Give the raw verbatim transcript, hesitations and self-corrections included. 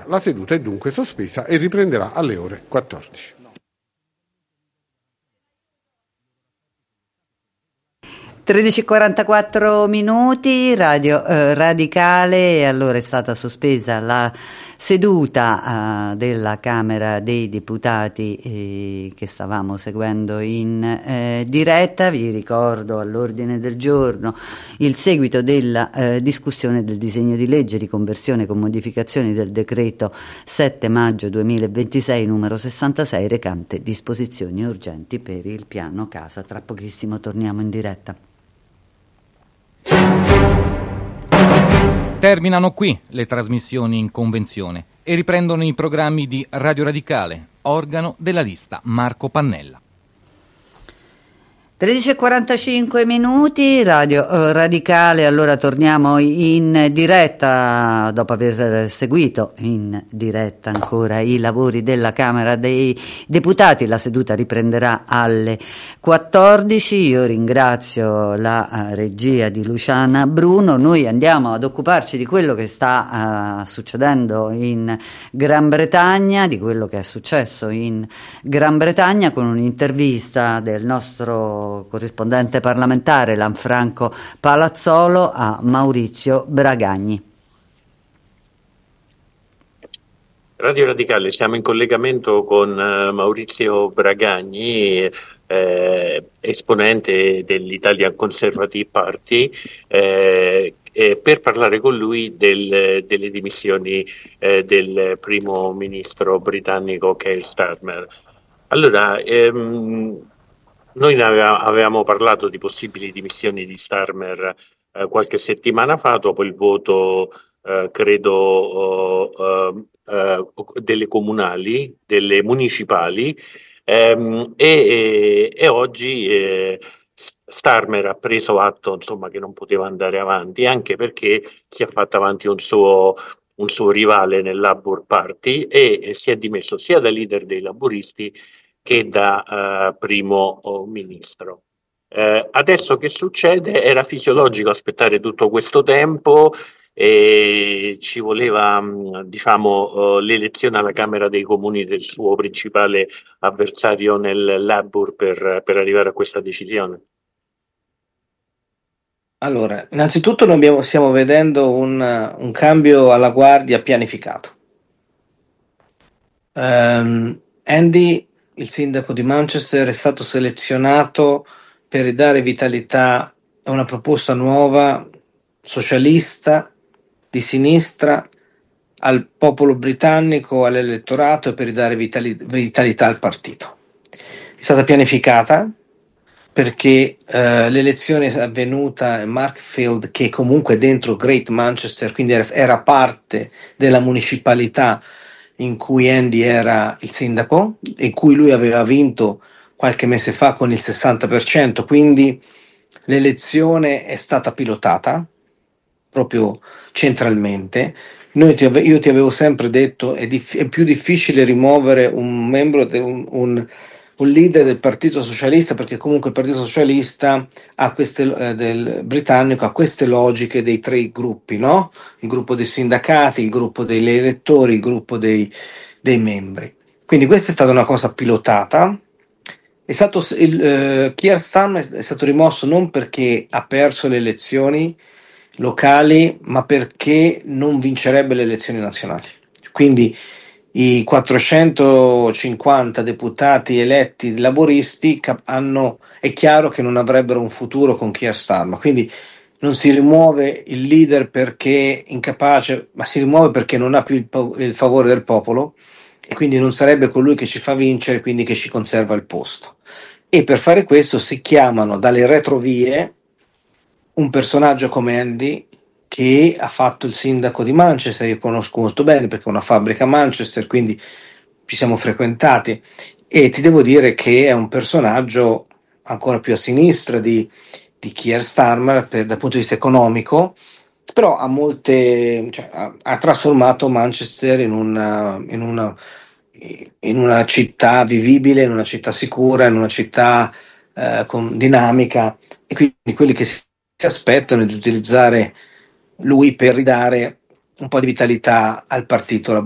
La seduta è dunque sospesa e riprenderà alle ore quattordici. tredici e quarantaquattro minuti, Radio eh, Radicale, e allora è stata sospesa la seduta eh, della Camera dei Deputati eh, che stavamo seguendo in eh, diretta. Vi ricordo all'ordine del giorno il seguito della eh, discussione del disegno di legge di conversione con modificazioni del decreto sette maggio duemilaventisei numero sessantasei recante disposizioni urgenti per il piano casa. Tra pochissimo torniamo in diretta. Terminano qui le trasmissioni in convenzione e riprendono i programmi di Radio Radicale, organo della lista Marco Pannella. tredici e quarantacinque minuti, Radio eh, Radicale, allora torniamo in diretta dopo aver seguito in diretta ancora i lavori della Camera dei Deputati. La seduta riprenderà alle quattordici. Io ringrazio la uh, regia di Luciana Bruno. Noi andiamo ad occuparci di quello che sta uh, succedendo in Gran Bretagna, di quello che è successo in Gran Bretagna, con un'intervista del nostro corrispondente parlamentare Lanfranco Palazzolo a Maurizio Bragagni. Radio Radicale, siamo in collegamento con uh, Maurizio Bragagni, eh, esponente dell'Italian Conservative Party, eh, eh, per parlare con lui del, delle dimissioni eh, del primo ministro britannico Keir Starmer. Allora, ehm, noi ne avevamo parlato di possibili dimissioni di Starmer eh, qualche settimana fa, dopo il voto, eh, credo, oh, eh, delle comunali, delle municipali, ehm, e, e, e oggi eh, Starmer ha preso atto, insomma, che non poteva andare avanti, anche perché si è fatto avanti un suo, un suo rivale nel Labour Party e, e si è dimesso sia da leader dei laburisti che da uh, primo oh, ministro. Eh, adesso che succede? Era fisiologico aspettare tutto questo tempo e ci voleva, mh, diciamo, uh, l'elezione alla Camera dei Comuni del suo principale avversario nel Labour per, per arrivare a questa decisione? Allora, innanzitutto noi abbiamo, stiamo vedendo un, un cambio alla guardia pianificato. Um, Andy, il sindaco di Manchester, è stato selezionato per ridare vitalità a una proposta nuova, socialista, di sinistra, al popolo britannico, all'elettorato, e per ridare vitali- vitalità al partito. È stata pianificata perché uh, l'elezione è avvenuta a Markfield, che comunque è dentro Great Manchester, quindi era, era parte della municipalità in cui Andy era il sindaco, in cui lui aveva vinto qualche mese fa con il sessanta per cento, quindi l'elezione è stata pilotata proprio centralmente. Noi ti ave- io ti avevo sempre detto è, dif- è più difficile rimuovere un membro, de- un, un, un leader del Partito Socialista, perché comunque il Partito Socialista ha queste, eh, del britannico ha queste logiche dei tre gruppi, no? Il gruppo dei sindacati, il gruppo degli elettori, il gruppo dei, dei membri. Quindi questa è stata una cosa pilotata. È stato, il, eh, Keir Starmer è stato rimosso non perché ha perso le elezioni locali, ma perché non vincerebbe le elezioni nazionali. Quindi i quattrocentocinquanta deputati eletti laboristi hanno, è chiaro che non avrebbero un futuro con Keir Starmer. Quindi non si rimuove il leader perché incapace, ma si rimuove perché non ha più il, il favore del popolo, e quindi non sarebbe colui che ci fa vincere, quindi che ci conserva il posto. E per fare questo si chiamano dalle retrovie un personaggio come Andy, che ha fatto il sindaco di Manchester, io conosco molto bene perché ho una fabbrica a Manchester, quindi ci siamo frequentati, e ti devo dire che è un personaggio ancora più a sinistra di, di Keir Starmer per, dal punto di vista economico, però ha molte, cioè, ha, ha trasformato Manchester in una, in una in una città vivibile, in una città sicura, in una città eh, con dinamica, e quindi quelli che si aspettano è di utilizzare lui per ridare un po' di vitalità al partito